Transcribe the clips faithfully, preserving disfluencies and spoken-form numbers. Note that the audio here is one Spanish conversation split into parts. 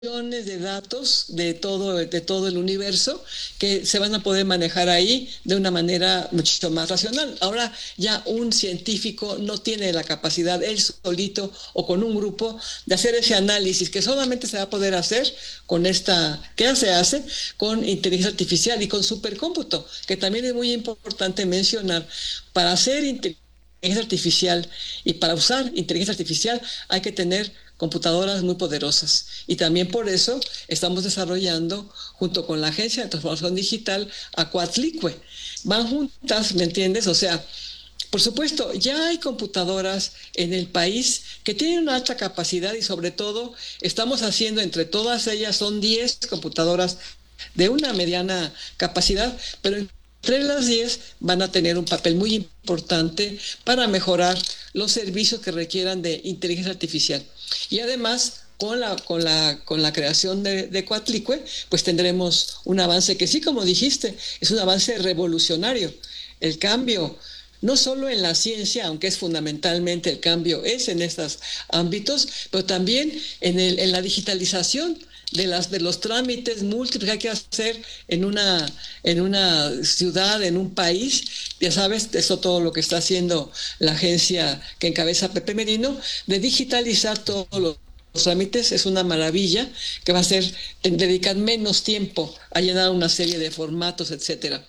millones de datos de todo, de todo el universo que se van a poder manejar ahí de una manera mucho más racional. Ahora ya un científico no tiene la capacidad, él solito o con un grupo, de hacer ese análisis que solamente se va a poder hacer con esta, que ya se hace, con inteligencia artificial y con supercómputo, que también es muy importante mencionar. Para hacer inteligencia artificial y para usar inteligencia artificial hay que tener computadoras muy poderosas. Y también por eso estamos desarrollando, junto con la Agencia de Transformación Digital, Acuatlicue. Van juntas, ¿me entiendes? O sea, por supuesto, ya hay computadoras en el país que tienen una alta capacidad y sobre todo estamos haciendo entre todas ellas, son diez computadoras de una mediana capacidad, pero entre las diez van a tener un papel muy importante para mejorar los servicios que requieran de inteligencia artificial. Y además, con la, con la, con la creación de, de Coatlicue, pues tendremos un avance que sí, como dijiste, es un avance revolucionario. El cambio, no solo en la ciencia, aunque es fundamentalmente el cambio, es en estos ámbitos, pero también en, el, en la digitalización de, las, de los trámites múltiples que hay que hacer en una, en una ciudad, en un país. Ya sabes, eso todo lo que está haciendo la agencia que encabeza Pepe Merino, de digitalizar todos los los trámites, es una maravilla, que va a ser dedicar menos tiempo a llenar una serie de formatos, etcétera.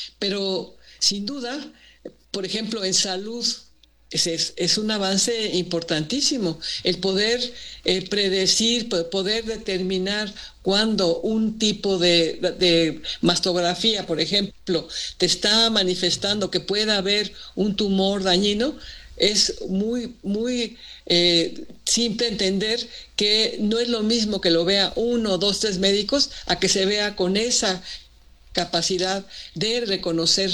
Pero sin duda, por ejemplo, en salud, Es, es, es un avance importantísimo, el poder eh, predecir, poder determinar cuando un tipo de, de mastografía, por ejemplo, te está manifestando que pueda haber un tumor dañino. Es muy, muy eh, simple entender que no es lo mismo que lo vea uno, dos, tres médicos a que se vea con esa capacidad de reconocer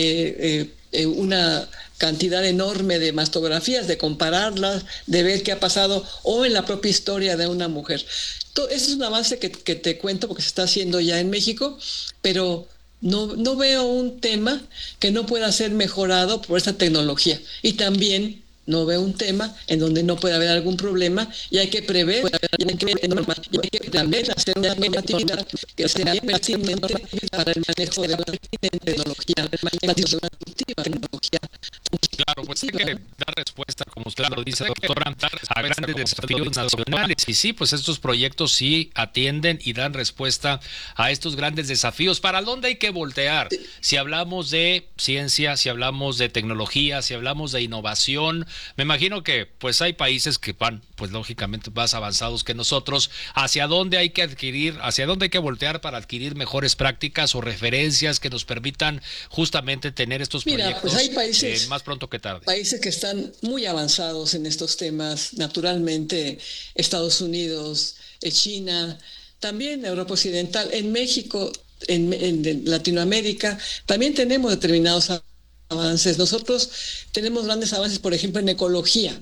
eh, eh, una cantidad enorme de mastografías, de compararlas, de ver qué ha pasado o en la propia historia de una mujer. Todo, ese es un avance que, que te cuento porque se está haciendo ya en México, pero no, no veo un tema que no pueda ser mejorado por esta tecnología. Y también no veo un tema en donde no puede haber algún problema y hay que prever, y hay que, y hay que también hacer una normatividad que sea pertinente para el manejo de la tecnología, la disruptiva tecnología. Claro, pues hay que dar respuesta, como usted lo dice, doctora, a grandes desafíos nacionales. Y sí, pues estos proyectos sí atienden y dan respuesta a estos grandes desafíos. ¿Para dónde hay que voltear? Si hablamos de ciencia, si hablamos de tecnología, si hablamos de innovación, me imagino que pues hay países que van, pues lógicamente más avanzados que nosotros. ¿Hacia dónde hay que adquirir, hacia dónde hay que voltear para adquirir mejores prácticas o referencias que nos permitan justamente tener estos Mira, proyectos pues hay países, eh, más pronto que tarde? Países que están muy avanzados en estos temas, naturalmente Estados Unidos, eh, China, también Europa Occidental, en México, en, en Latinoamérica, también tenemos determinados avances. Nosotros tenemos grandes avances, por ejemplo, en ecología.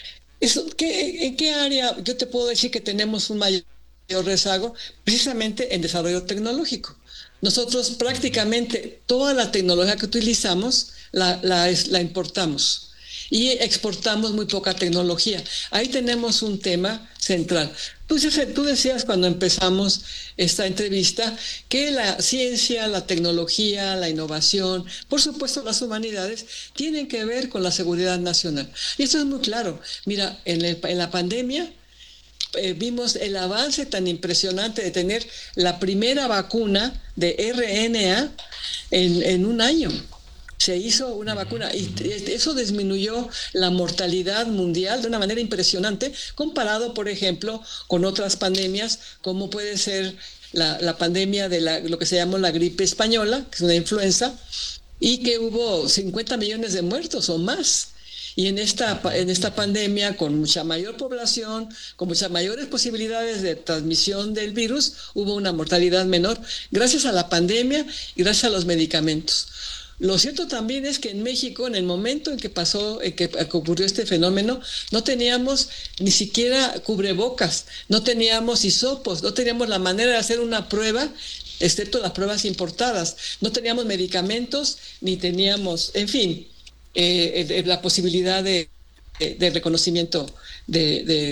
Eso, ¿qué, ¿En qué área yo te puedo decir que tenemos un mayor rezago? Precisamente en desarrollo tecnológico. Nosotros prácticamente toda la tecnología que utilizamos la, la, la importamos y exportamos muy poca tecnología. Ahí tenemos un tema central. Tú, tú decías cuando empezamos esta entrevista que la ciencia, la tecnología, la innovación, por supuesto las humanidades, tienen que ver con la seguridad nacional. Y esto es muy claro. Mira, en, el, en la pandemia eh, vimos el avance tan impresionante de tener la primera vacuna de R N A en, en un año. Se hizo una vacuna y eso disminuyó la mortalidad mundial de una manera impresionante comparado, por ejemplo, con otras pandemias, como puede ser la, la pandemia de la, lo que se llama la gripe española, que es una influenza, y que hubo cincuenta millones de muertos o más. Y en esta, en esta pandemia, con mucha mayor población, con muchas mayores posibilidades de transmisión del virus, hubo una mortalidad menor gracias a la pandemia y gracias a los medicamentos. Lo cierto también es que en México, en el momento en que pasó, en que ocurrió este fenómeno, no teníamos ni siquiera cubrebocas, no teníamos hisopos, no teníamos la manera de hacer una prueba, excepto las pruebas importadas. No teníamos medicamentos, ni teníamos, en fin, eh, la posibilidad de, de reconocimiento de, de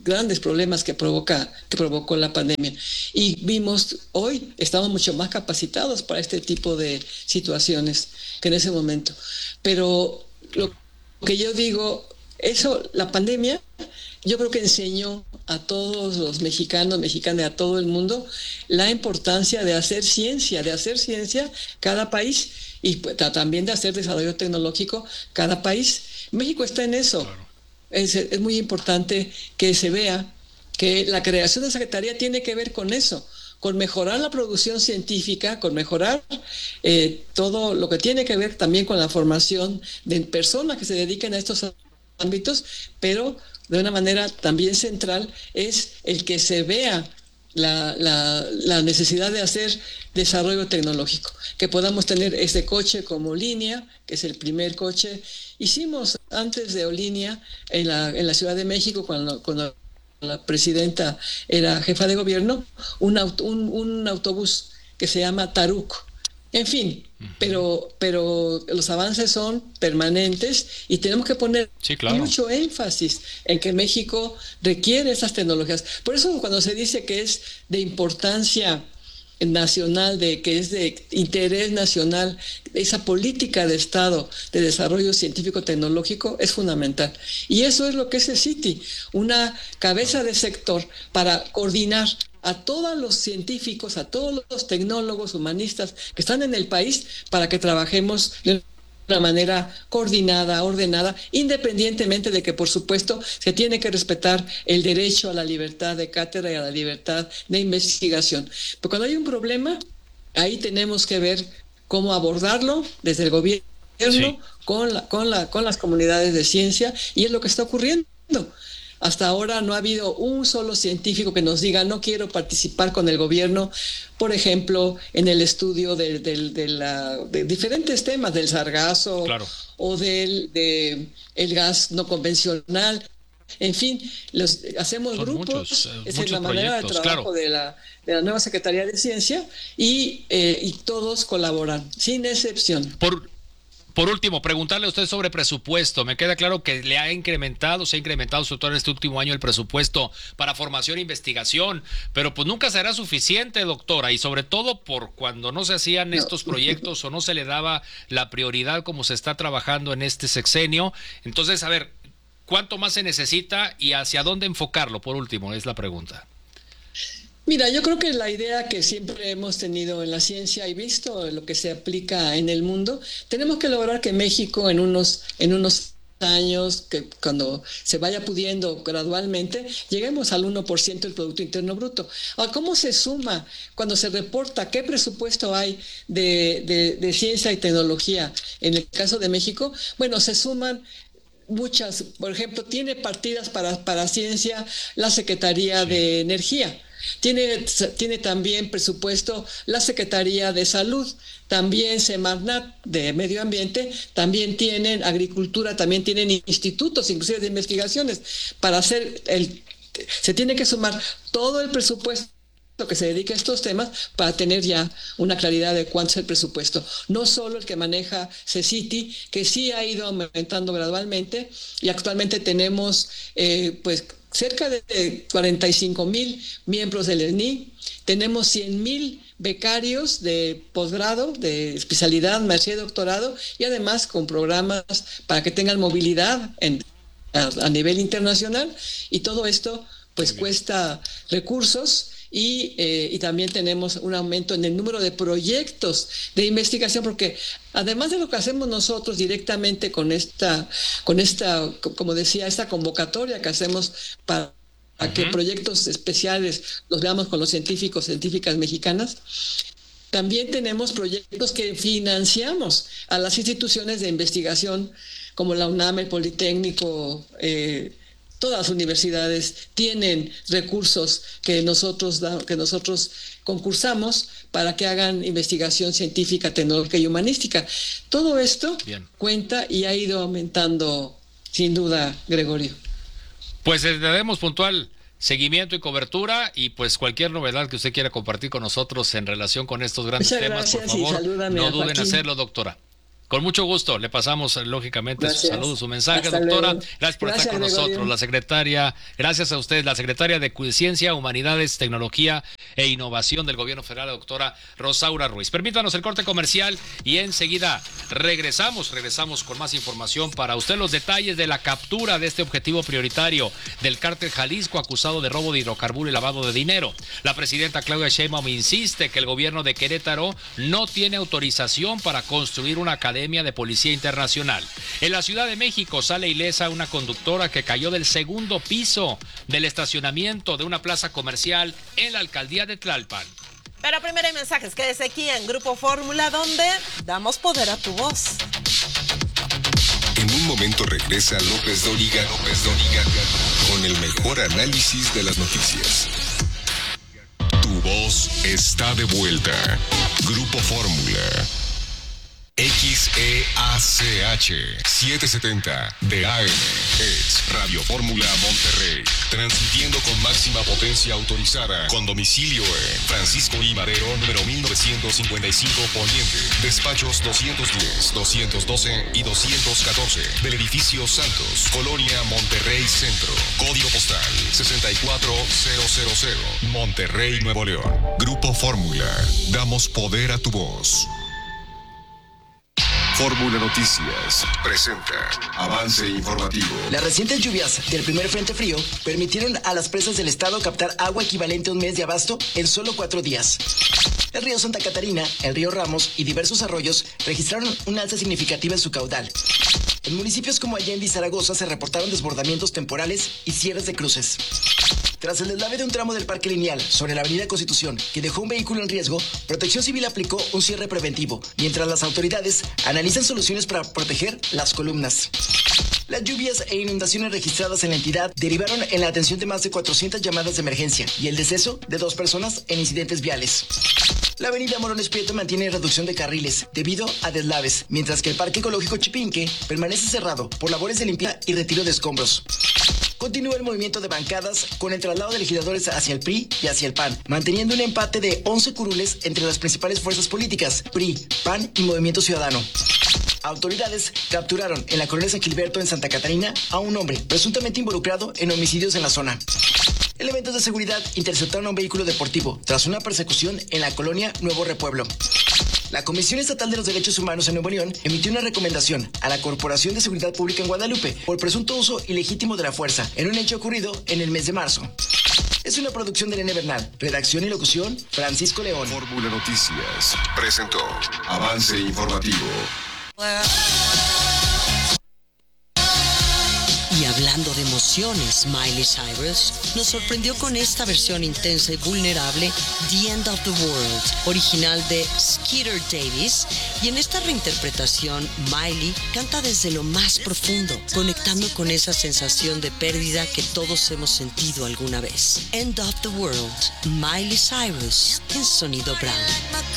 grandes problemas que provoca, que provocó la pandemia. Y vimos, hoy estamos mucho más capacitados para este tipo de situaciones que en ese momento. Pero lo que yo digo, eso, la pandemia, yo creo que enseñó a todos los mexicanos, mexicanas, a todo el mundo, la importancia de hacer ciencia, de hacer ciencia cada país, y pues, también de hacer desarrollo tecnológico cada país. México está en eso. Claro. Es, es muy importante que se vea que la creación de Secretaría tiene que ver con eso, con mejorar la producción científica, con mejorar eh, todo lo que tiene que ver también con la formación de personas que se dediquen a estos ámbitos, pero de una manera también central es el que se vea la, la, la necesidad de hacer desarrollo tecnológico, que podamos tener este coche como línea, que es el primer coche. Hicimos antes de Olínea en la, en la Ciudad de México, cuando, cuando la presidenta era jefa de gobierno, un, auto, un, un autobús que se llama Taruc. En fin, uh-huh. pero, pero los avances son permanentes y tenemos que poner sí, claro. mucho énfasis en que México requiere esas tecnologías. Por eso cuando se dice que es de importancia nacional, de que es de interés nacional, esa política de Estado de desarrollo científico-tecnológico es fundamental. Y eso es lo que es el CITI, una cabeza de sector para coordinar a todos los científicos, a todos los tecnólogos, humanistas que están en el país para que trabajemos de una manera coordinada, ordenada, independientemente de que, por supuesto, se tiene que respetar el derecho a la libertad de cátedra y a la libertad de investigación. Pero cuando hay un problema, ahí tenemos que ver cómo abordarlo desde el gobierno, sí. con, la, con, la, con las comunidades de ciencia, y es lo que está ocurriendo. Hasta ahora no ha habido un solo científico que nos diga no quiero participar con el gobierno, por ejemplo, en el estudio de, de, de, la, de diferentes temas, del sargazo claro. o del de el gas no convencional. En fin, los, hacemos Son grupos, muchos, uh, esa es la manera de trabajo claro. de, la, de la nueva Secretaría de Ciencia y, eh, y todos colaboran, sin excepción. Por... Por último, preguntarle a usted sobre presupuesto. Me queda claro que le ha incrementado, se ha incrementado sobre todo en este último año el presupuesto para formación e investigación, pero pues nunca será suficiente, doctora, y sobre todo por cuando no se hacían no. estos proyectos o no se le daba la prioridad como se está trabajando en este sexenio. Entonces, a ver, ¿cuánto más se necesita y hacia dónde enfocarlo? Por último, es la pregunta. Mira, yo creo que la idea que siempre hemos tenido en la ciencia y visto lo que se aplica en el mundo, tenemos que lograr que México en unos, en unos años, que cuando se vaya pudiendo gradualmente, lleguemos al uno por ciento del Producto Interno Bruto. Ahora, ¿cómo se suma cuando se reporta qué presupuesto hay de, de, de ciencia y tecnología en el caso de México? Bueno, se suman muchas, por ejemplo, tiene partidas para, para ciencia la Secretaría sí. de Energía. Tiene, tiene también presupuesto la Secretaría de Salud, también Semarnat de Medio Ambiente, también tienen Agricultura, también tienen institutos, inclusive de investigaciones, para hacer el... Se tiene que sumar todo el presupuesto que se dedica a estos temas para tener ya una claridad de cuánto es el presupuesto. No solo el que maneja CECITI, que sí ha ido aumentando gradualmente y actualmente tenemos eh, pues cerca de cuarenta y cinco mil miembros del E N I, tenemos cien mil becarios de posgrado, de especialidad, maestría y doctorado, y además con programas para que tengan movilidad en, a, a nivel internacional, y todo esto pues cuesta recursos. Y, eh, y también tenemos un aumento en el número de proyectos de investigación, porque además de lo que hacemos nosotros directamente con esta, con esta, como decía, esta convocatoria que hacemos para uh-huh. que proyectos especiales los veamos con los científicos, científicas mexicanas, también tenemos proyectos que financiamos a las instituciones de investigación como la UNAM, el Politécnico, eh, todas las universidades tienen recursos que nosotros, que nosotros concursamos para que hagan investigación científica, tecnológica y humanística. Todo esto Bien. cuenta y ha ido aumentando, sin duda, Gregorio. Pues le daremos puntual seguimiento y cobertura, y pues cualquier novedad que usted quiera compartir con nosotros en relación con estos grandes Muchas temas, por favor, no duden en hacerlo, doctora. Con mucho gusto, le pasamos lógicamente Gracias. su saludo, su mensaje, Hasta doctora. luego. Gracias por Gracias, estar con Gregorio. nosotros, la secretaria, gracias a usted, la secretaria de Ciencia, Humanidades, Tecnología e Innovación del Gobierno Federal, la doctora Rosaura Ruiz. Permítanos el corte comercial y enseguida regresamos, regresamos con más información para usted, los detalles de la captura de este objetivo prioritario del cártel Jalisco acusado de robo de hidrocarburo y lavado de dinero. La presidenta Claudia Sheinbaum insiste que el gobierno de Querétaro no tiene autorización para construir una academia de Policía Internacional. En la Ciudad de México sale ilesa una conductora que cayó del segundo piso del estacionamiento de una plaza comercial en la alcaldía de Tlalpan. Pero primero hay mensajes, quédese aquí en Grupo Fórmula, donde damos poder a tu voz. En un momento regresa López Dóriga, López Dóriga, con el mejor análisis de las noticias. Tu voz está de vuelta. Grupo Fórmula. X E A C H setecientos setenta de A M es Radio Fórmula Monterrey, transmitiendo con máxima potencia autorizada, con domicilio en Francisco I. Madero, número mil novecientos cincuenta y cinco Poniente, despachos doscientos diez, doscientos doce y doscientos catorce, del edificio Santos, Colonia Monterrey Centro, código postal sesenta y cuatro mil, Monterrey, Nuevo León. Grupo Fórmula, damos poder a tu voz. Fórmula Noticias presenta avance informativo. Las recientes lluvias del primer frente frío permitieron a las presas del estado captar agua equivalente a un mes de abasto en solo cuatro días. El río Santa Catarina, el río Ramos y diversos arroyos registraron una alza significativa en su caudal. En municipios como Allende y Zaragoza se reportaron desbordamientos temporales y cierres de cruces. Tras el deslave de un tramo del Parque Lineal sobre la avenida Constitución que dejó un vehículo en riesgo, Protección Civil aplicó un cierre preventivo, mientras las autoridades analizan soluciones para proteger las columnas. Las lluvias e inundaciones registradas en la entidad derivaron en la atención de más de cuatrocientas llamadas de emergencia y el deceso de dos personas en incidentes viales. La avenida Morones Prieto mantiene reducción de carriles debido a deslaves, mientras que el Parque Ecológico Chipinque permanece cerrado por labores de limpieza y retiro de escombros. Continúa el movimiento de bancadas con el traslado de legisladores hacia el P R I y hacia el P A N, manteniendo un empate de once curules entre las principales fuerzas políticas, P R I, P A N y Movimiento Ciudadano. Autoridades capturaron en la colonia San Gilberto en Santa Catarina a un hombre presuntamente involucrado en homicidios en la zona. Elementos de seguridad interceptaron a un vehículo deportivo tras una persecución en la colonia Nuevo Repueblo. La Comisión Estatal de los Derechos Humanos en Nuevo León emitió una recomendación a la Corporación de Seguridad Pública en Guadalupe por presunto uso ilegítimo de la fuerza en un hecho ocurrido en el mes de marzo. Es una producción de Elena Bernal, redacción y locución Francisco León. Fórmula Noticias presentó avance informativo. Y hablando de emociones, Miley Cyrus nos sorprendió con esta versión intensa y vulnerable, The End of the World, original de Skeeter Davis, y en esta reinterpretación, Miley canta desde lo más profundo, conectando con esa sensación de pérdida que todos hemos sentido alguna vez. End of the World, Miley Cyrus, en Sonido Brown.